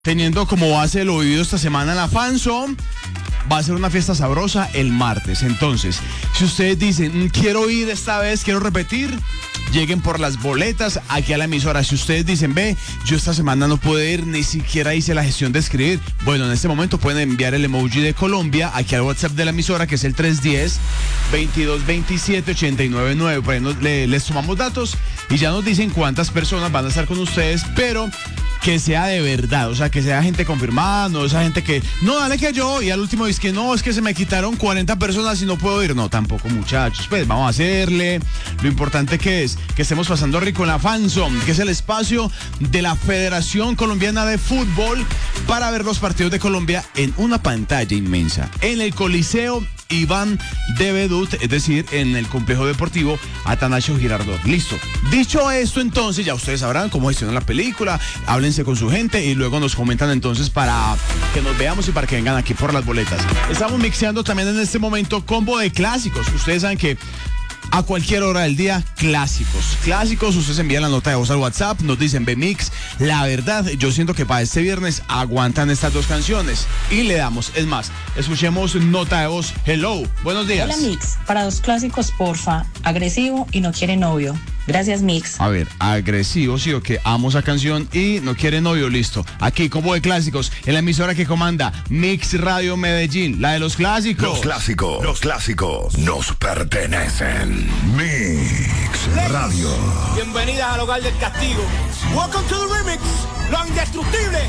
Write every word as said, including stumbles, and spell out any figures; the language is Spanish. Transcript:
Teniendo como base lo vivido esta semana en la Fanzone, va a ser una fiesta sabrosa el martes. Entonces, si ustedes dicen, quiero ir esta vez, quiero repetir, lleguen por las boletas aquí a la emisora. Si ustedes dicen, ve, yo esta semana no pude ir, ni siquiera hice la gestión de escribir, bueno, en este momento pueden enviar el emoji de Colombia aquí al WhatsApp de la emisora, que es el tres uno cero, veintidós veintisiete, ochenta y nueve nueve. Por ahí nos, le, les tomamos datos y ya nos dicen cuántas personas van a estar con ustedes, pero que sea de verdad, o sea, que sea gente confirmada, no esa gente que, no, dale que yo, y al último dice que no, es que se me quitaron cuarenta personas y no puedo ir. No, tampoco, muchachos, pues vamos a hacerle. Lo importante que es que estemos pasando rico en la Fanzone, que es el espacio de la Federación Colombiana de Fútbol para ver los partidos de Colombia en una pantalla inmensa, en el Coliseo Iván de Bedut, es decir, en el complejo deportivo Atanasio Girardot. Listo. Dicho esto, entonces, ya ustedes sabrán cómo gestionan la película, háblense con su gente y luego nos comentan entonces para que nos veamos y para que vengan aquí por las boletas. Estamos mixeando también en este momento combo de clásicos. Ustedes saben que a cualquier hora del día, clásicos. Clásicos, ustedes envían la nota de voz al WhatsApp, nos dicen B-Mix. La verdad, yo siento que para este viernes aguantan estas dos canciones. Y le damos, es más, escuchemos nota de voz. Hello, buenos días. Hola, Mix, para dos clásicos, porfa. Agresivo y No quiere novio. Gracias, Mix. A ver, agresivo, sí o que amo esa canción y No quiere novio, listo. Aquí, combo de clásicos, en la emisora que comanda Mix Radio Medellín, la de los clásicos. Los clásicos, los clásicos nos pertenecen. Mix Radio. Bienvenidas al hogar del castigo. Welcome to the remix, lo indestructible.